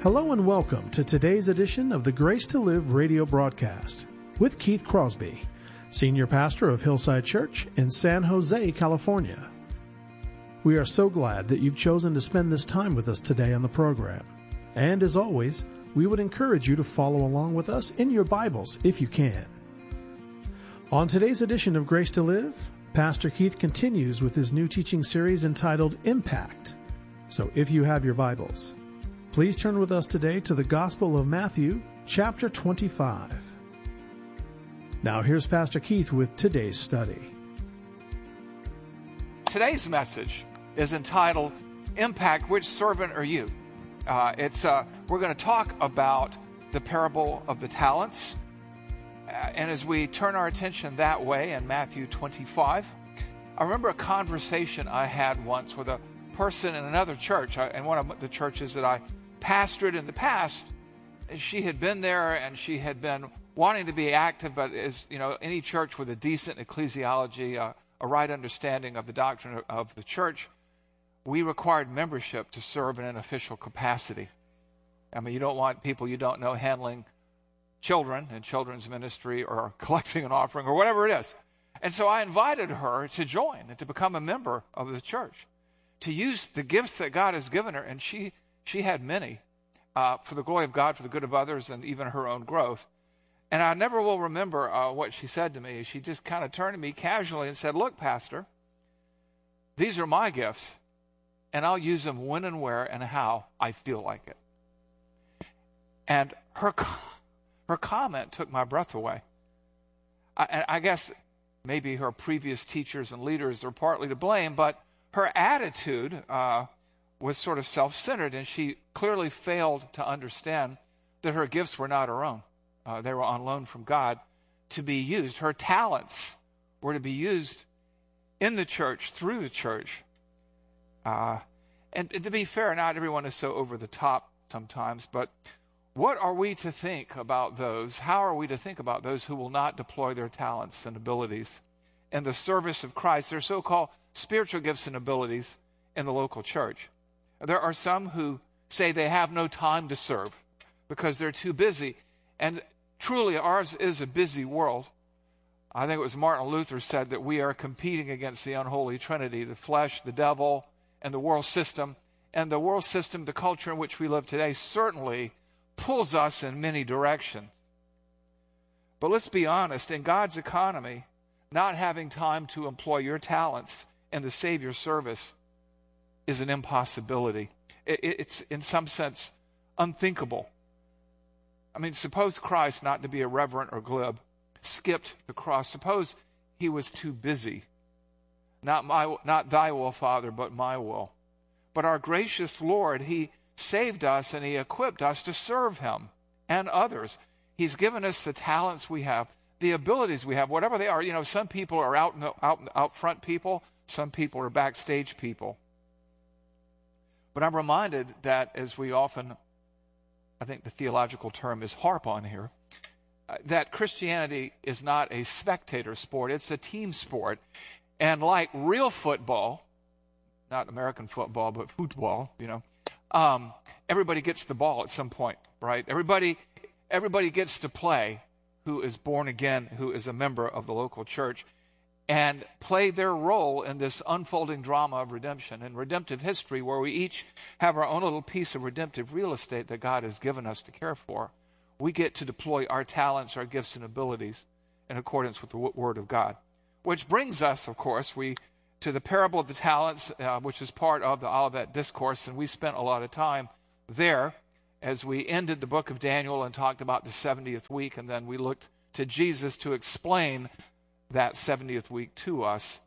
Hello and welcome to today's edition of the Grace to Live radio broadcast with Keith Crosby, Senior Pastor of Hillside Church in San Jose, California. We are so glad that you've chosen to spend this time with us today on the program. And as always, we would encourage you to follow along with us in your Bibles if you can. On today's edition of Grace to Live, Pastor Keith continues with his new teaching series entitled Impact. So if you have your Bibles, please turn with us today to the Gospel of Matthew, chapter 25. Now here's Pastor Keith with today's study. Today's message is entitled Impact. Which servant are you? We're going to talk about the parable of the talents. And as we turn our attention that way in Matthew 25, I remember a conversation I had once with a person in another church, in one of the churches that I pastored in the past. She had been there and she had been wanting to be active, but as you know, any church with a decent ecclesiology, a right understanding of the doctrine of the church, we required membership to serve in an official capacity. I mean, you don't want people you don't know handling children in children's ministry or collecting an offering or whatever it is. And so I invited her to join and to become a member of the church, to use the gifts that God has given her, and she had many, for the glory of God, for the good of others, and even her own growth. And I never will remember what she said to me. She just kind of turned to me casually and said, "Look, Pastor, these are my gifts, and I'll use them when and where and how I feel like it." And her comment took my breath away. I guess maybe her previous teachers and leaders are partly to blame, but her attitude was sort of self-centered, and she clearly failed to understand that her gifts were not her own. They were on loan from God to be used. Her talents were to be used in the church, through the church. And to be fair, not everyone is so over the top sometimes, but what are we to think about those? How are we to think about those who will not deploy their talents and abilities in the service of Christ, their so-called spiritual gifts and abilities in the local church? There are some who say they have no time to serve because they're too busy. And truly, ours is a busy world. I think it was Martin Luther said that we are competing against the unholy trinity, the flesh, the devil, and the world system. And the world system, the culture in which we live today, certainly pulls us in many directions. But let's be honest, in God's economy, not having time to employ your talents in the Savior's service is an impossibility. It's in some sense unthinkable. I mean, suppose Christ, not to be irreverent or glib, skipped the cross. Suppose he was too busy. Not thy will, Father, but my will. But our gracious Lord, he saved us and he equipped us to serve him and others. He's given us the talents we have, the abilities we have, whatever they are. You know, some people are out front people. Some people are backstage people. But I'm reminded that, as we often, I think the theological term is harp on here, that Christianity is not a spectator sport. It's a team sport. And like real football, not American football, but football, you know, everybody gets the ball at some point, right? Everybody gets to play who is born again, who is a member of the local church, and play their role in this unfolding drama of redemption and redemptive history, where we each have our own little piece of redemptive real estate that God has given us to care for. We get to deploy our talents, our gifts, and abilities in accordance with the Word of God. Which brings us, of course, to the parable of the talents, which is part of the Olivet Discourse, and we spent a lot of time there as we ended the book of Daniel and talked about the 70th week, and then we looked to Jesus to explain that 70th week to us.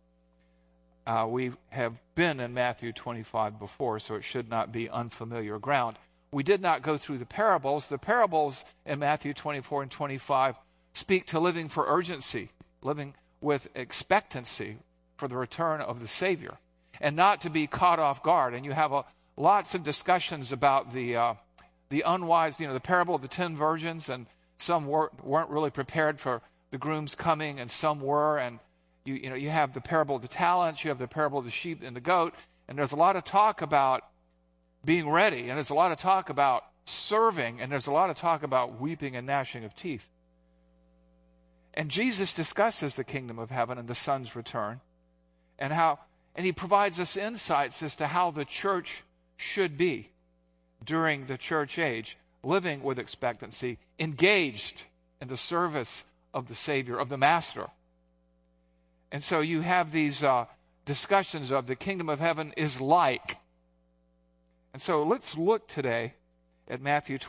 We have been in Matthew 25 before, so it should not be unfamiliar ground. We did not go through the parables. The parables in Matthew 24 and 25 speak to living for urgency, living with expectancy for the return of the Savior, and not to be caught off guard. And you have lots of discussions about the unwise, the parable of the 10 virgins, and some weren't really prepared for the groom's coming, and some were. And you have the parable of the talents, you have the parable of the sheep and the goat, and there's a lot of talk about being ready, and there's a lot of talk about serving, and there's a lot of talk about weeping and gnashing of teeth. And Jesus discusses the kingdom of heaven and the Son's return, and he provides us insights as to how the church should be during the church age, living with expectancy, engaged in the service of the Savior, of the Master. And so you have these discussions of the kingdom of heaven is like. And so let's look today at Matthew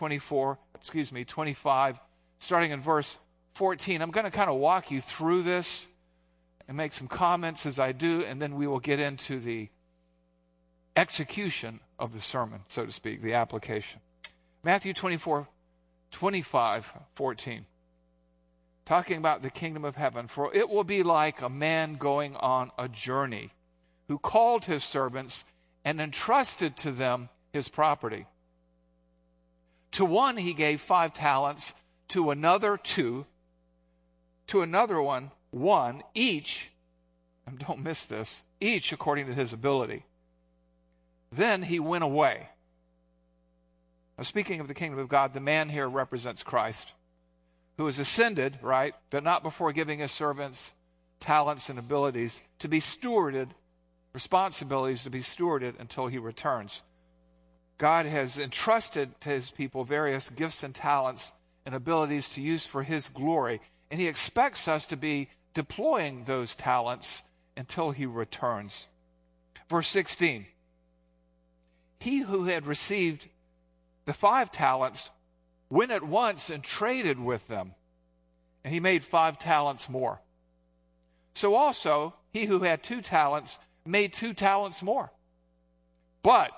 25, starting in verse 14. I'm going to kind of walk you through this and make some comments as I do, and then we will get into the execution of the sermon, so to speak, the application. Matthew 25:14. Talking about the kingdom of heaven. For it will be like a man going on a journey, who called his servants and entrusted to them his property. To one he gave 5 talents, to another 2, to another one 1, each, and don't miss this, each according to his ability. Then he went away. Now, speaking of the kingdom of God, the man here represents Christ, who has ascended, right, but not before giving his servants talents and abilities to be stewarded, responsibilities to be stewarded until he returns. God has entrusted to his people various gifts and talents and abilities to use for his glory, and he expects us to be deploying those talents until he returns. Verse 16. He who had received the 5 talents went at once and traded with them, and he made 5 talents more. So also he who had 2 talents made 2 talents more. But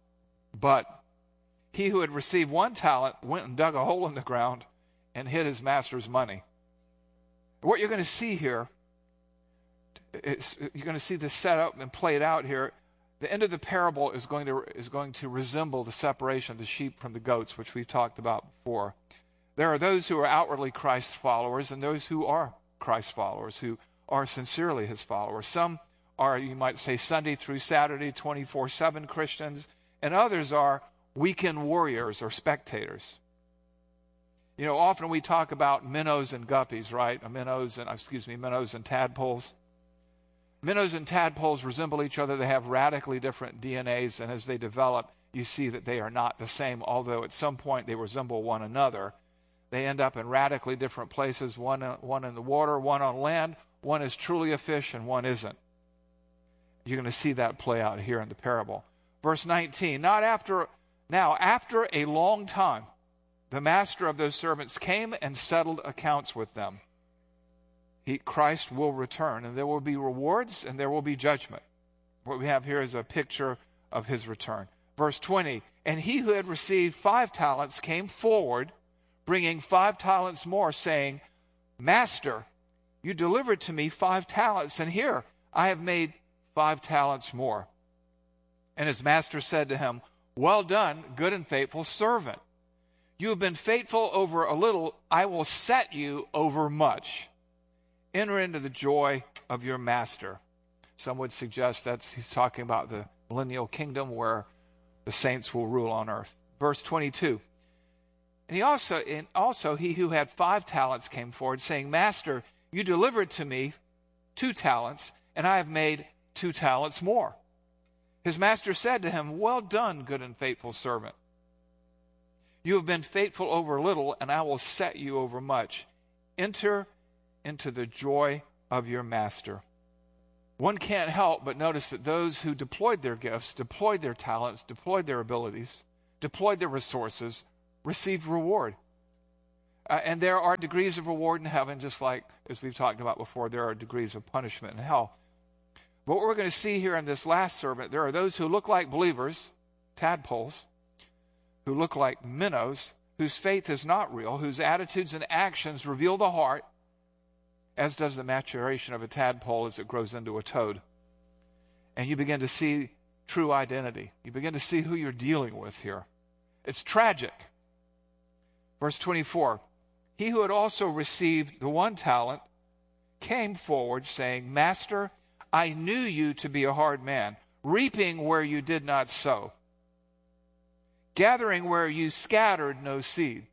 he who had received 1 talent went and dug a hole in the ground and hid his master's money. What you're going to see here, you're going to see this set up and played out here. The end of the parable is going to resemble the separation of the sheep from the goats, which we've talked about before. There are those who are outwardly Christ followers and those who are Christ followers, who are sincerely his followers. Some are, you might say, Sunday through Saturday, 24/7 Christians, and others are weekend warriors or spectators. You know, often we talk about minnows and guppies, right? Minnows and tadpoles. Minnows and tadpoles resemble each other. They have radically different DNAs, and as they develop, you see that they are not the same, although at some point they resemble one another. They end up in radically different places, one in the water, one on land. One is truly a fish and one isn't. You're going to see that play out here in the parable. Verse 19, after a long time, the master of those servants came and settled accounts with them. Christ will return, and there will be rewards and there will be judgment. What we have here is a picture of his return. Verse 20, and he who had received 5 talents came forward, bringing 5 talents more, saying, Master, you delivered to me 5 talents, and here I have made 5 talents more. And his master said to him, Well done, good and faithful servant. You have been faithful over a little, I will set you over much. Enter into the joy of your master. Some would suggest he's talking about the millennial kingdom where the saints will rule on earth. Verse 22. And also he who had 5 talents came forward, saying, Master, you delivered to me 2 talents, and I have made 2 talents more. His master said to him, Well done, good and faithful servant. You have been faithful over little, and I will set you over much. Enter into the joy of your master. One can't help but notice that those who deployed their gifts, deployed their talents, deployed their abilities, deployed their resources, received reward. And there are degrees of reward in heaven, just like, as we've talked about before, there are degrees of punishment in hell. But what we're going to see here in this last servant, there are those who look like believers, tadpoles, who look like minnows, whose faith is not real, whose attitudes and actions reveal the heart, as does the maturation of a tadpole as it grows into a toad. And you begin to see true identity. You begin to see who you're dealing with here. It's tragic. Verse 24, he who had also received the 1 talent came forward, saying, Master, I knew you to be a hard man, reaping where you did not sow, gathering where you scattered no seed.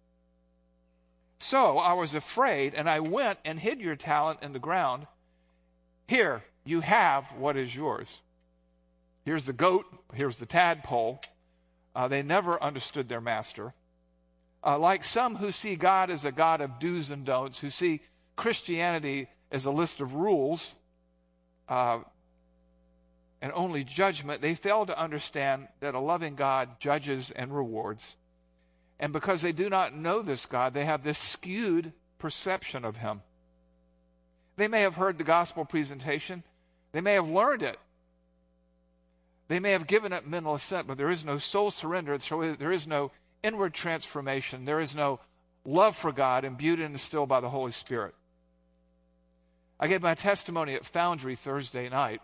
So I was afraid, and I went and hid your talent in the ground. Here, you have what is yours. Here's the goat, here's the tadpole. They never understood their master. Like some who see God as a God of do's and don'ts, who see Christianity as a list of rules and only judgment, they fail to understand that a loving God judges and rewards. And because they do not know this God, they have this skewed perception of him. They may have heard the gospel presentation. They may have learned it. They may have given it mental assent, but there is no soul surrender. So there is no inward transformation. There is no love for God imbued and instilled by the Holy Spirit. I gave my testimony at Foundry Thursday night,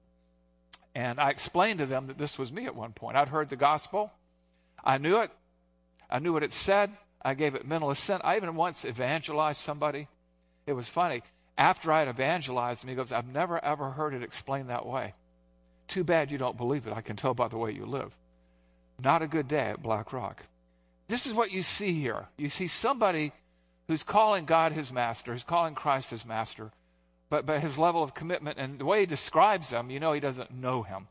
and I explained to them that this was me at one point. I'd heard the gospel. I knew it. I knew what it said. I gave it mental assent. I even once evangelized somebody. It was funny. After I had evangelized him, he goes, I've never, ever heard it explained that way. Too bad you don't believe it. I can tell by the way you live. Not a good day at Black Rock. This is what you see here. You see somebody who's calling God his master, who's calling Christ his master, but his level of commitment and the way he describes him, you know he doesn't know him.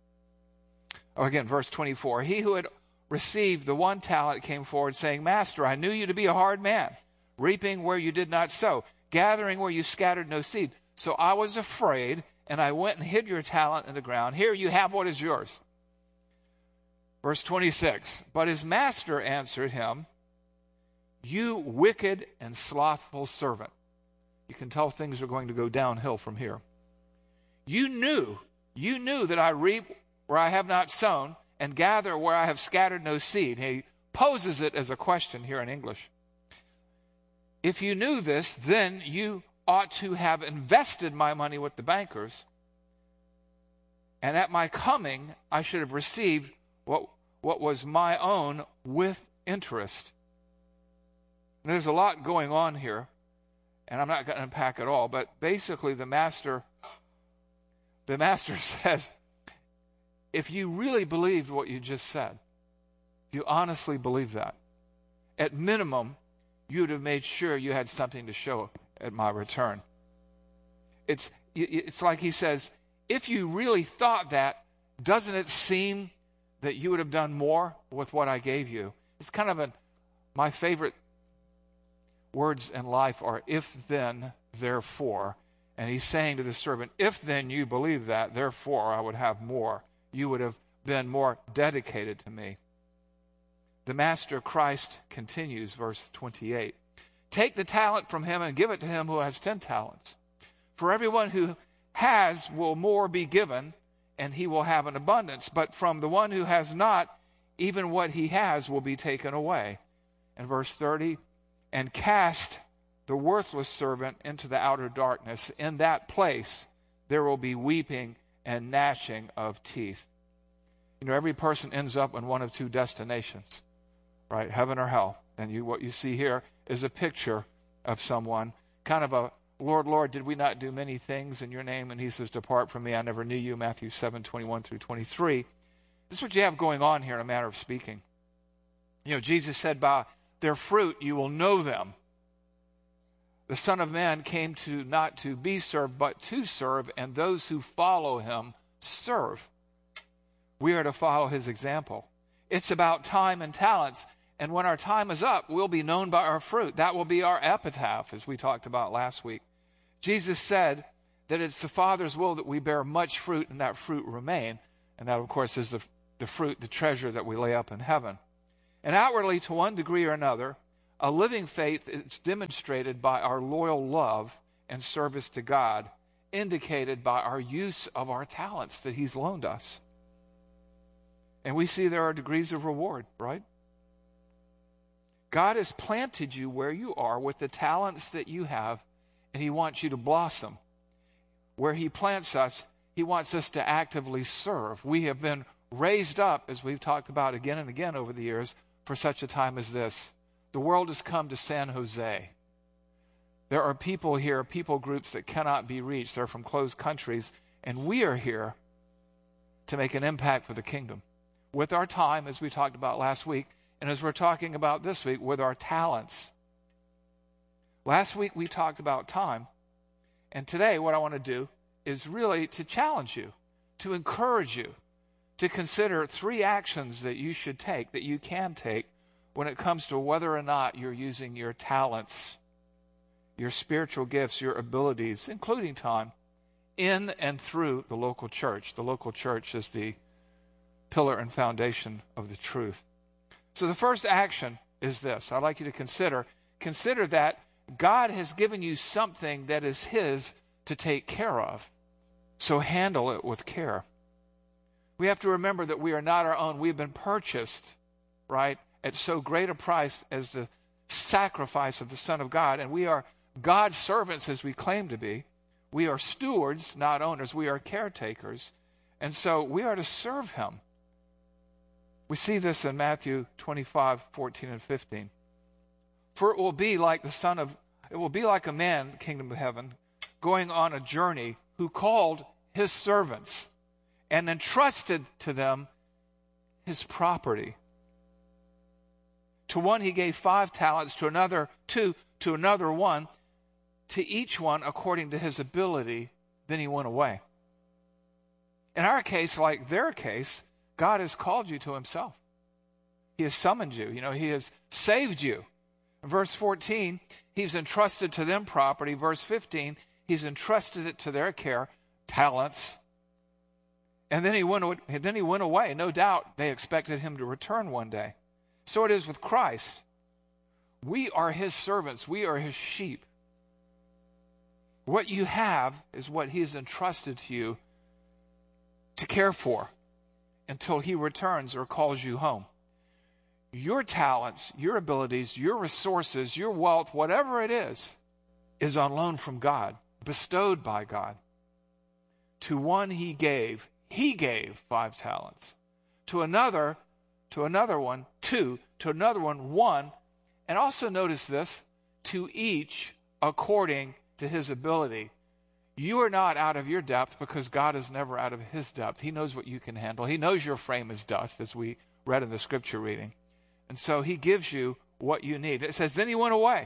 Or again, verse 24. He who had received the 1 talent came forward saying, Master, I knew you to be a hard man, reaping where you did not sow, gathering where you scattered no seed. So I was afraid, and I went and hid your talent in the ground. Here you have what is yours. Verse 26. But his master answered him, You wicked and slothful servant. You can tell things are going to go downhill from here. You knew that I reap where I have not sown, and gather where I have scattered no seed. He poses it as a question here in English. If you knew this, then you ought to have invested my money with the bankers, and at my coming I should have received what was my own with interest. And there's a lot going on here, and I'm not going to unpack it all, but basically the master says, if you really believed what you just said, if you honestly believe that, at minimum, you would have made sure you had something to show at my return. It's like he says, if you really thought that, doesn't it seem that you would have done more with what I gave you? It's kind of my favorite words in life are if then, therefore. And he's saying to the servant, if then you believe that, therefore I would have more. You would have been more dedicated to me. The master Christ continues, verse 28. Take the talent from him and give it to him who has 10 talents. For everyone who has will more be given, and he will have an abundance. But from the one who has not, even what he has will be taken away. And verse 30, and cast the worthless servant into the outer darkness. In that place there will be weeping and gnashing of teeth. You know, every person ends up in one of two destinations, right? Heaven or hell. And what you see here is a picture of someone, kind of a, Lord, Lord, did we not do many things in your name? And he says, depart from me, I never knew you, Matthew 7:21 through 23. This is what you have going on here in a manner of speaking. You know, Jesus said, by their fruit you will know them. The Son of Man came to not to be served, but to serve, and those who follow him serve. We are to follow his example. It's about time and talents. And when our time is up, we'll be known by our fruit. That will be our epitaph, as we talked about last week. Jesus said that it's the Father's will that we bear much fruit and that fruit remain. And that, of course, is the fruit, the treasure that we lay up in heaven. And outwardly, to one degree or another, a living faith is demonstrated by our loyal love and service to God, indicated by our use of our talents that he's loaned us. And we see there are degrees of reward, right? God has planted you where you are with the talents that you have, and he wants you to blossom. Where he plants us, he wants us to actively serve. We have been raised up, as we've talked about again and again over the years, for such a time as this. The world has come to San Jose. There are people here, people groups that cannot be reached. They're from closed countries, and we are here to make an impact for the kingdom. with our time, as we talked about last week, and as we're talking about this week, with our talents. Last week we talked about time, and today what I want to do is really to challenge you, to encourage you, to consider 3 actions that you should take, that you can take, when it comes to whether or not you're using your talents, your spiritual gifts, your abilities, including time, in and through the local church. The local church is the pillar and foundation of the truth. So the first action is this. I'd like you to consider that God has given you something that is His to take care of. So handle it with care. We have to remember that we are not our own. We've been purchased, right, at so great a price as the sacrifice of the Son of God. And we are God's servants as we claim to be. We are stewards, not owners. We are caretakers. And so we are to serve Him. We see this in Matthew 25:14 and 15. For it will be like a man, kingdom of heaven, going on a journey, who called his servants and entrusted to them his property. To one he gave 5 talents, to another 2, to another 1, to each one according to his ability. Then he went away. In our case, like their case, God has called you to Himself. He has summoned you. He has saved you. In verse 14, He's entrusted to them property. Verse 15, He's entrusted it to their care, talents. And then he went away. No doubt they expected Him to return one day. So it is with Christ. We are His servants. We are His sheep. What you have is what He has entrusted to you to care for until He returns or calls you home. Your talents, your abilities, your resources, your wealth, whatever it is on loan from God, bestowed by God. To one He gave 5 talents. To another 1, 2. To another 1. And also notice this, to each according to his ability. You are not out of your depth because God is never out of His depth. He knows what you can handle. He knows your frame is dust, as we read in the scripture reading. And so He gives you what you need. It says, then He went away.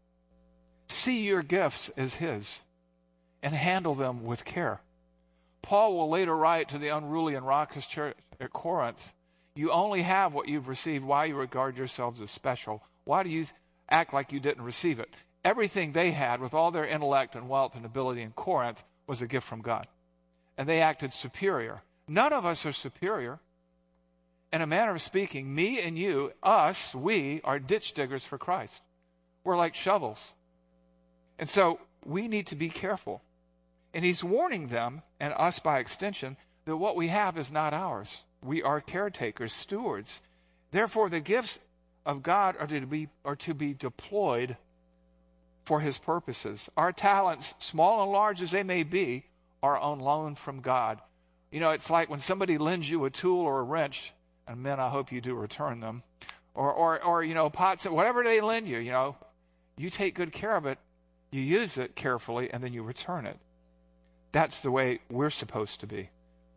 See your gifts as His and handle them with care. Paul will later write to the unruly and raucous church at Corinth, you only have what you've received. Why you regard yourselves as special? Why do you act like you didn't receive it? Everything they had with all their intellect and wealth and ability in Corinth was a gift from God. And they acted superior. None of us are superior. In a manner of speaking, me and you, us, we are ditch diggers for Christ. We're like shovels. And so we need to be careful. And He's warning them, and us by extension, that what we have is not ours. We are caretakers, stewards. Therefore, the gifts of God are to be deployed for His purposes. Our talents, small and large as they may be, are on loan from God. It's like when somebody lends you a tool or a wrench, and men, I hope you do return them, or pots, whatever they lend you, you take good care of it, you use it carefully, and then you return it. That's the way we're supposed to be.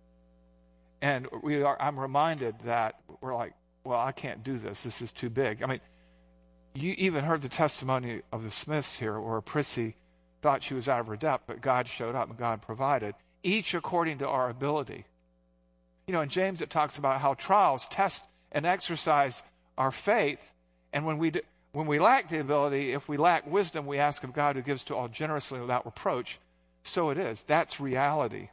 And I'm reminded that we're like, well, I can't do this. This is too big. I mean, you even heard the testimony of the Smiths here, where Prissy thought she was out of her depth, but God showed up and God provided, each according to our ability. In James it talks about how trials test and exercise our faith, and when we lack the ability, if we lack wisdom, we ask of God, who gives to all generously without reproach. So it is. That's reality.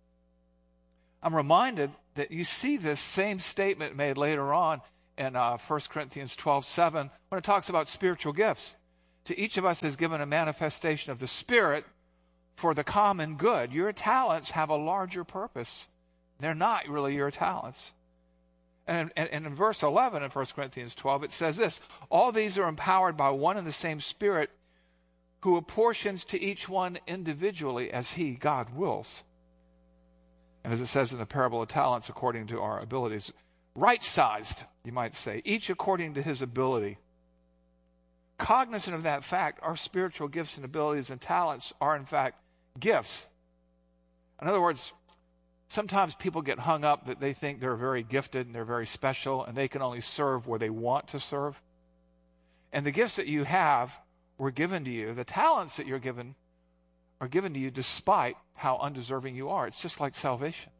I'm reminded that you see this same statement made later on in 1 Corinthians 12:7 when it talks about spiritual gifts. To each of us is given a manifestation of the Spirit for the common good. Your talents have a larger purpose. They're not really your talents. And in verse 11 in 1 Corinthians 12, it says this, all these are empowered by one and the same Spirit, who apportions to each one individually as He, God, wills. And as it says in the parable of talents, according to our abilities, right-sized, you might say, each according to his ability. Cognizant of that fact, our spiritual gifts and abilities and talents are in fact gifts. In other words, Sometimes people get hung up that they think they're very gifted and they're very special and they can only serve where they want to serve. And the gifts that you have were given to you. The talents that you're given are given to you despite how undeserving you are. It's just like salvation.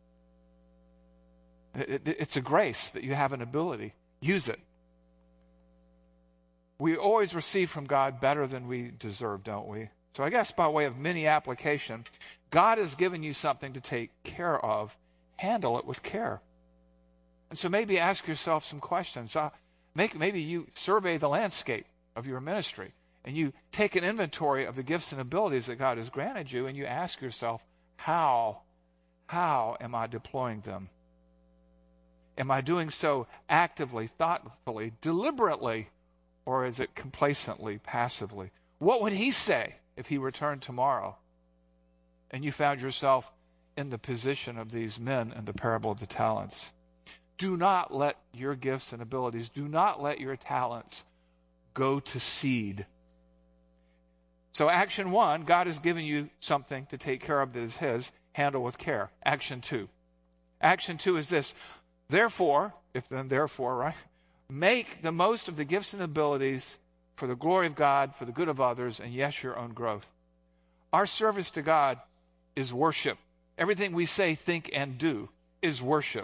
It's a grace that you have an ability. Use it. We always receive from God better than we deserve, don't we? So I guess by way of mini application, God has given you something to take care of. Handle it with care. And so maybe ask yourself some questions. Maybe you survey the landscape of your ministry and you take an inventory of the gifts and abilities that God has granted you and you ask yourself, how am I deploying them? Am I doing so actively, thoughtfully, deliberately, or is it complacently, passively? What would he say if he returned tomorrow and you found yourself in the position of these men in the parable of the talents? Do not let your gifts and abilities, do not let your talents go to seed. So action 1, God has given you something to take care of that is his. Handle with care. Action 2. Action 2 is this. Therefore, right? Make the most of the gifts and abilities for the glory of God, for the good of others, and yes, your own growth. Our service to God is worship. Everything we say, think, and do is worship.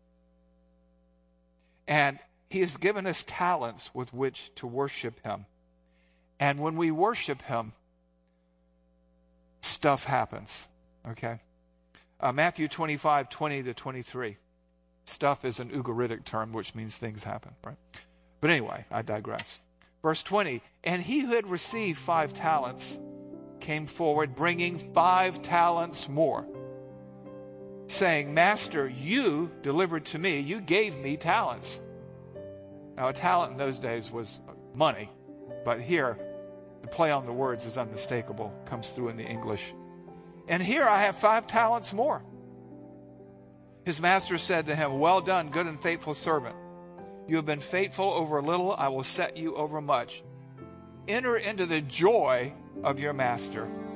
And he has given us talents with which to worship him. And when we worship him, stuff happens. Okay? Matthew 25:20-23. Stuff is an Ugaritic term, which means things happen, right? But anyway, I digress. Verse 20, and he who had received 5 talents came forward, bringing 5 talents more, saying, Master, you delivered to me, you gave me talents. Now, a talent in those days was money, but here, the play on the words is unmistakable, comes through in the English. And here I have 5 talents more. His master said to him, well done, good and faithful servant. You have been faithful over a little, I will set you over much. Enter into the joy of your master.